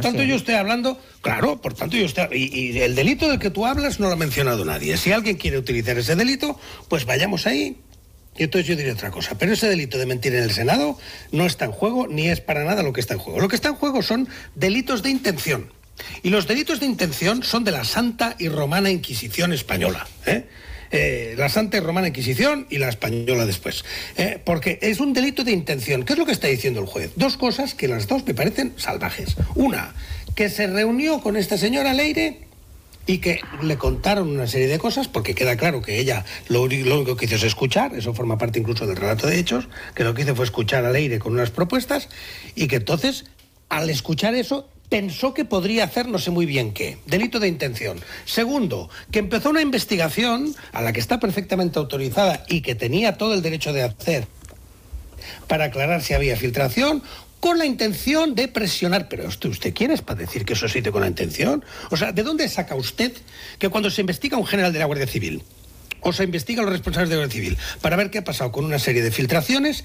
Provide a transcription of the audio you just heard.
tanto yo estoy hablando, claro, por tanto yo estoy... Y el delito del que tú hablas no lo ha mencionado nadie. Si alguien quiere utilizar ese delito, pues vayamos ahí. Y entonces yo diré otra cosa. Pero ese delito de mentir en el Senado no está en juego, ni es para nada lo que está en juego. Lo que está en juego son delitos de intención. Y los delitos de intención son de la Santa y Romana Inquisición española, la Santa y Romana Inquisición y la española después. Porque es un delito de intención. ¿Qué es lo que está diciendo el juez? Dos cosas que las dos me parecen salvajes. Una, que se reunió con esta señora Leire y que le contaron una serie de cosas, porque queda claro que ella lo único que hizo es escuchar, eso forma parte incluso del relato de hechos, que lo que hizo fue escuchar a Leire con unas propuestas y que entonces, al escuchar eso, pensó que podría hacer no sé muy bien qué. Delito de intención. Segundo, que empezó una investigación a la que está perfectamente autorizada y que tenía todo el derecho de hacer para aclarar si había filtración, con la intención de presionar. Pero ¿usted quién es para decir que eso se hizo con la intención? O sea, ¿de dónde saca usted que cuando se investiga a un general de la Guardia Civil o se investiga a los responsables de la Guardia Civil para ver qué ha pasado con una serie de filtraciones,